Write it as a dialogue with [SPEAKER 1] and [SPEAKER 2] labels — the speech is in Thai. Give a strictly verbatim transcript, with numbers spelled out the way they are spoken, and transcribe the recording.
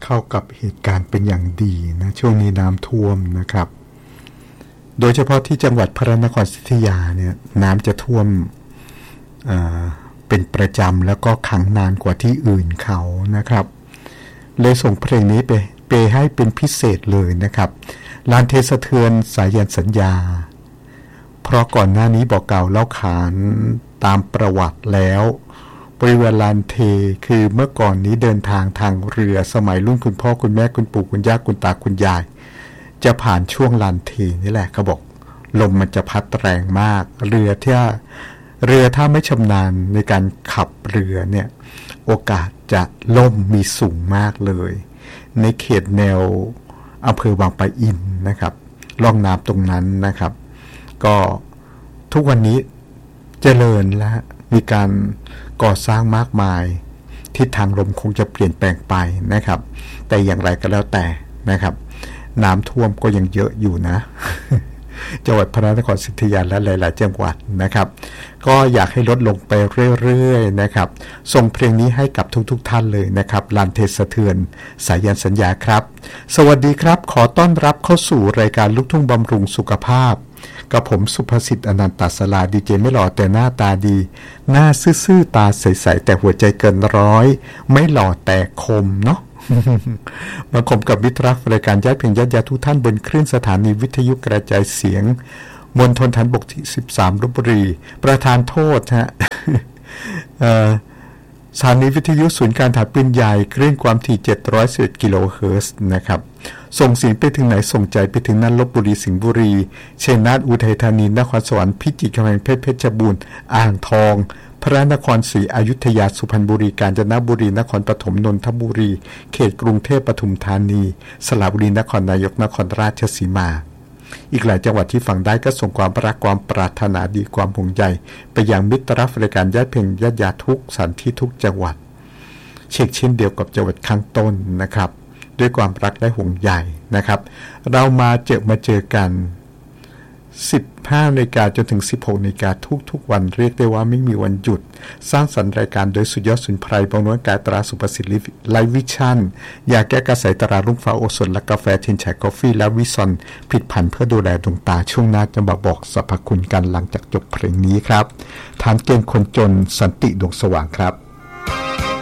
[SPEAKER 1] เข้ากับเหตุการณ์เป็นอย่างดีนะช่วงนี้น้ำท่วมนะครับโดยเฉพาะที่จังหวัดพระนครศรีอยุธยาเนี่ยน้ำจะท่วมเป็นประจำแล้วก็ขังนานกว่าที่อื่นเขานะครับเลยส่งเพลงนี้ไปเปให้เป็นพิเศษเลยนะครับลานเทสะเทือนสายันสัญญาเพราะก่อนหน้านี้บอกเก่าเล่าขานตามประวัติแล้วบริเวณลานเทคือเมื่อก่อนนี้เดินทางทางเรือสมัยรุ่นคุณพ่อคุณแม่คุณปู่คุณย่าคุณตาคุณยายจะผ่านช่วงลานเทนี่แหละเขาบอกลมมันจะพัดแรงมากเรือที่เรือถ้าไม่ชำนาญในการขับเรือเนี่ยโอกาสจะล่มมีสูงมากเลยในเขตแนวอำเภอบางปะอินนะครับร่องน้ำตรงนั้นนะครับก็ทุกวันนี้เจริญและมีการก่อสร้างมากมายทิศทางลมคงจะเปลี่ยนแปลงไปนะครับแต่อย่างไรก็แล้วแต่นะครับน้ำท่วมก็ยังเยอะอยู่นะ จังหวัดพระนครศรีอยุธยาและหลายๆจังหวัดนะครับก็อยากให้ลดลงไปเรื่อยๆนะครับส่งเพลงนี้ให้กับทุกๆท่านเลยนะครับลานเทสะเทือนสายันสัญญาครับสวัสดีครับขอต้อนรับเข้าสู่รายการลูกทุ่งบำรุงสุขภาพกับผมสุภสิทธิ์อนันตศาลาดีเจไม่หล่อแต่หน้าตาดีหน้าซื่อๆตาใสๆแต่หัวใจเกินร้อยไม่หล่อแต่คมเนาะ มาคมกับมิตรรักรายการญาติเพียงญาติญาติทุกท่านบนคลื่นสถานีวิทยุกระจายเสียงมณฑลฐานบกที่สิบสามลพบุรีประธานโทษฮะ สถานีวิทยุศูนย์การถ่ายปืนใหญ่คลื่นความถี่เจ็ดร้อยสิบเอ็ดกิโลเฮิรตซ์นะครับส่งเสียงไปถึงไหนส่งใจไปถึงนั้นลพบุรีสิงห์บุรีชัยนาทอุทัยธานีนครสวรรค์พิจิตรกำแพงเพชรเพชรบูรณ์อ่างทองพระนครศรีอยุธยาสุพรรณบุรีกาญจนบุรีนครปฐมนนทบุรีเขตกรุงเทพปทุมธานีสระบุรีนครนายกนครราชสีมาอีกหลายจังหวัดที่ฟังได้ก็ส่งความรักความปรารถนาดีความห่วงใยไปยังมิตรรักรายการญาติเพียงญาติญาติทุกสถานที่ทุกจังหวัดเช่นเช่นเดียวกับจังหวัดข้างต้นนะครับด้วยความรักและห่วงใยนะครับเรามาเจอมาเจอกันสิบห้านาฬิกาจนถึงสิบหกนาฬิกาทุกๆวันเรียกได้ว่าไม่มีวันหยุดสร้างสรรค์รายการโดยสุดยอดสุนไพรบางนวลกายตราสุภสิทธิ์ไลฟ์วิชั่นยาแก้กระสายตราลุ่งฟ้าโอสถและกาแฟทินชัยกาแฟและวิซอนผลิตภัณฑ์เพื่อดูแลดวงตาช่วงหน้าจะมาบอกสรรพคุณกันหลังจากจบเพลงนี้ครับฐานเกณฑ์คนจนสันติดวงสว่างครับ